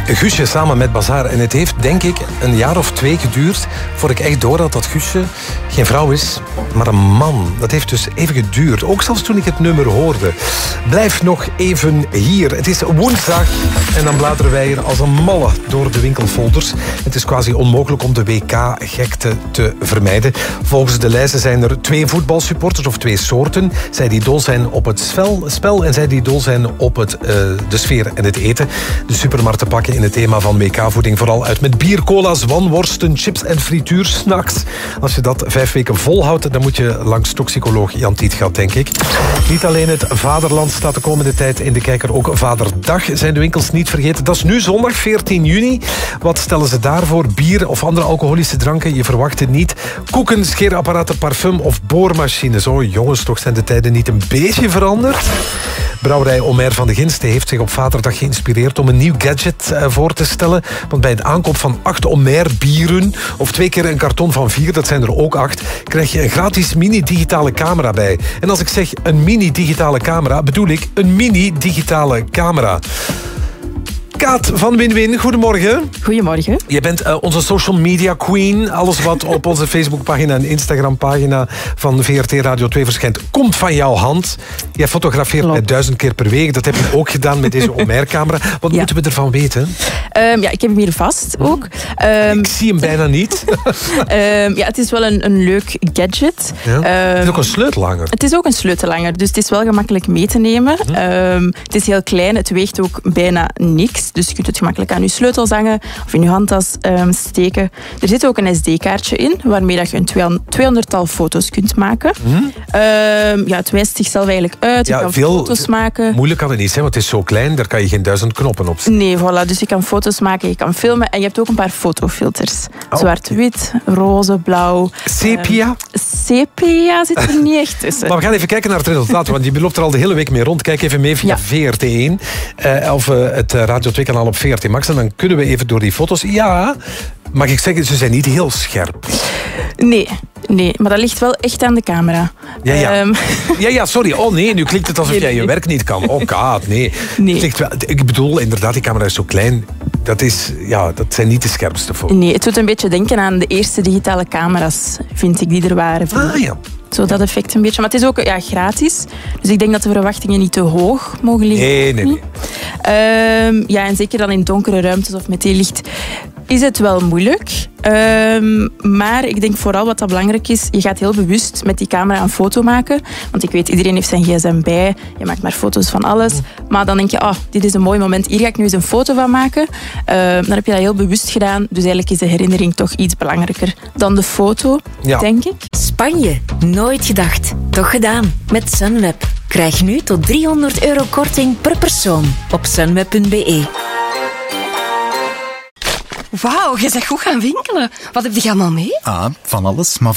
Guusje samen met Bazaar. En het heeft, denk ik, een jaar of 2 geduurd voor ik echt door had dat Guusje geen vrouw is, maar een man. Dat heeft dus even geduurd. Ook zelfs toen ik het nummer hoorde. Blijf nog even hier. Het is woensdag en dan bladeren wij hier als een malle door de winkelfolders. Het is quasi onmogelijk om de WK-gekte te vermijden. Volgens de lijsten zijn er 2 voetbalsupporters of 2 soorten. Zij die dol zijn op het spel en zij die dol zijn op de sfeer en het eten. De supermarkten pakken in het thema van WK-voeding vooral uit met bier, cola, zwanworsten, chips en frituursnacks. Als je dat 5 weken volhoudt, dan moet je langs toxicoloog Jan Tietgat, denk ik. Niet alleen het vaderland staat de komende tijd in de kijker, ook Vaderdag zijn de winkels niet vergeten. Dat is nu zondag, 14 juni. Wat stellen ze daarvoor? Bier of andere alcoholische dranken? Je verwacht het niet. Koeken, scheerapparaten, parfum of boormachines. Oh jongens, toch zijn de tijden niet een beetje veranderd? Brouwerij Omer van de Ginsten heeft zich op Vaderdag geïnspireerd om een nieuw gadget voor te stellen. Want bij de aankoop van 8 Omer bieren of 2 keer een karton van 4, dat zijn er ook 8, krijg je een gratis mini-digitale camera bij. En als ik zeg een mini-digitale camera, bedoel ik een mini-digitale camera. Kaat van Win-Win, goedemorgen. Goedemorgen. Je bent onze social media queen. Alles wat op onze Facebookpagina en Instagrampagina van VRT Radio 2 verschijnt, komt van jouw hand. Jij fotografeert met 1000 keer per week. Dat heb je ook gedaan met deze Omer-camera. Wat moeten we ervan weten? Ja, ik heb hem hier vast ook. Ik zie hem bijna niet. Ja, het is wel een leuk gadget. Ja. Het is ook een sleutelhanger. Het is ook een sleutelhanger, dus het is wel gemakkelijk mee te nemen. Het is heel klein, het weegt ook bijna niks. Dus je kunt het gemakkelijk aan je sleutels hangen of in je handtas steken. Er zit ook een SD-kaartje in, waarmee dat je een 200-tal foto's kunt maken. Ja, het wijst zichzelf eigenlijk uit. Je kan foto's maken. Moeilijk kan het niet zijn, want het is zo klein, daar kan je geen 1000 knoppen op zetten. Nee, voilà. Dus je kan foto's maken, je kan filmen en je hebt ook een paar fotofilters. Zwart-wit, roze, blauw. Sepia? Sepia zit er niet echt tussen. Maar we gaan even kijken naar het resultaat, want je loopt er al de hele week mee rond. Kijk even mee via VRT1 of het Radio 2-kanaal op VRT Max en dan kunnen we even door die foto's. Ja, mag ik zeggen, ze zijn niet heel scherp. Nee, maar dat ligt wel echt aan de camera. Ja, sorry. Oh nee, nu klinkt het alsof jij je werk niet kan. Oh Kaat, nee. Het ligt wel, ik bedoel, inderdaad, die camera is zo klein. Dat zijn niet de scherpste foto's. Nee, het doet een beetje denken aan de eerste digitale camera's, vind ik, die er waren. Ja. Zo dat effect een beetje. Maar het is ook gratis. Dus ik denk dat de verwachtingen niet te hoog mogen liggen. Nee. Ja, en zeker dan in donkere ruimtes of met licht is het wel moeilijk. Maar ik denk vooral wat dat belangrijk is, je gaat heel bewust met die camera een foto maken. Want ik weet, iedereen heeft zijn gsm bij. Je maakt maar foto's van alles. Maar dan denk je, dit is een mooi moment. Hier ga ik nu eens een foto van maken. Dan heb je dat heel bewust gedaan. Dus eigenlijk is de herinnering toch iets belangrijker dan de foto, denk ik. Spanje. Nooit gedacht. Toch gedaan. Met Sunweb. Krijg nu tot €300 korting per persoon op sunweb.be. Wauw, je bent goed gaan winkelen. Wat heb je allemaal mee? Van alles, maar